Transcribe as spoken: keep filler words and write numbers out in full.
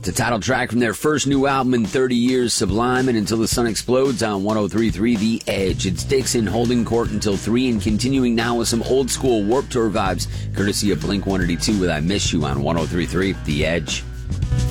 The title track from their first new album in thirty years, Sublime and Until the Sun Explodes on one oh three point three The Edge. It's Dixon holding court until three and continuing now with some old school Warped Tour vibes, courtesy of Blink one eighty-two with I Miss You on one oh three point three The Edge.